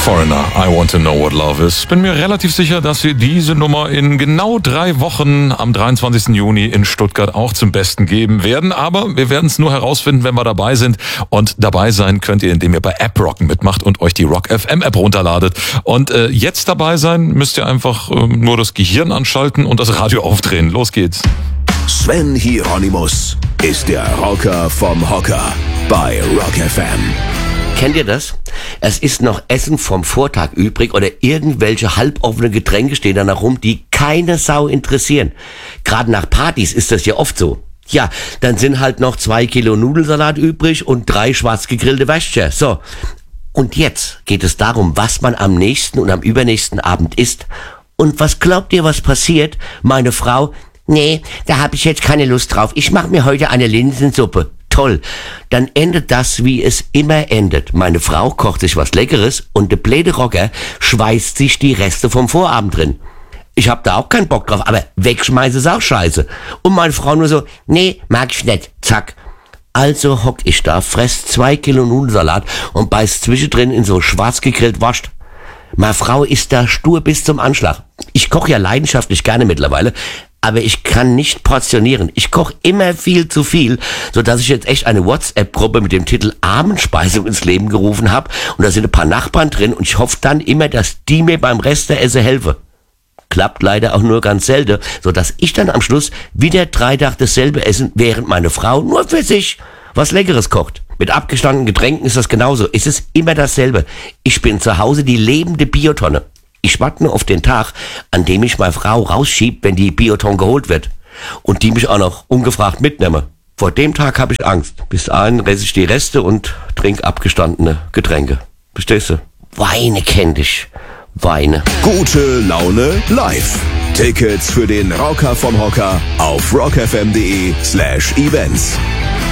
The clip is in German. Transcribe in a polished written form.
Foreigner, I Want to Know What Love Is. Bin mir relativ sicher, dass wir diese Nummer in genau 3 Wochen am 23. Juni in Stuttgart auch zum Besten geben werden. Aber wir werden es nur herausfinden, wenn wir dabei sind. Und dabei sein könnt ihr, indem ihr bei App Rocken mitmacht und euch die Rock FM App runterladet. Und jetzt dabei sein müsst ihr einfach nur das Gehirn anschalten und das Radio aufdrehen. Los geht's. Sven Hieronymus ist der Rocker vom Hocker bei Rock FM. Kennt ihr das? Es ist noch Essen vom Vortag übrig oder irgendwelche halboffene Getränke stehen da noch rum, die keine Sau interessieren. Gerade nach Partys ist das ja oft so. Ja, dann sind halt noch 2 Kilo Nudelsalat übrig und 3 schwarz gegrillte Würstchen. So. Und jetzt geht es darum, was man am nächsten und am übernächsten Abend isst. Und was glaubt ihr, was passiert? Meine Frau: Nee, da habe ich jetzt keine Lust drauf. Ich mache mir heute eine Linsensuppe. Toll. Dann endet das, wie es immer endet. Meine Frau kocht sich was Leckeres und der blöde Rocker schweißt sich die Reste vom Vorabend drin. Ich hab da auch keinen Bock drauf, aber wegschmeißen ist auch scheiße. Und meine Frau nur so: Nee, mag ich nicht. Zack. Also hock ich da, fress 2 Kilo Nudelsalat und beiß zwischendrin in so schwarz gegrillt Wurst. Meine Frau ist da stur bis zum Anschlag. Ich koche ja leidenschaftlich gerne mittlerweile, aber ich kann nicht portionieren. Ich koche immer viel zu viel, sodass ich jetzt echt eine WhatsApp-Gruppe mit dem Titel Abendspeisung ins Leben gerufen habe. Und da sind ein paar Nachbarn drin und ich hoffe dann immer, dass die mir beim Rest der Esse helfen. Klappt leider auch nur ganz selten, sodass ich dann am Schluss wieder 3 Tage dasselbe essen, während meine Frau nur für sich was Leckeres kocht. Mit abgestandenen Getränken ist das genauso. Es ist immer dasselbe. Ich bin zu Hause die lebende Biotonne. Ich warte nur auf den Tag, an dem ich meine Frau rausschiebt, wenn die Biotonne geholt wird. Und die mich auch noch ungefragt mitnehme. Vor dem Tag habe ich Angst. Bis dahin esse ich die Reste und trinke abgestandene Getränke. Verstehst du? Weine kenn dich. Weine. Gute Laune live. Tickets für den Rocker vom Hocker auf rockfm.de/events.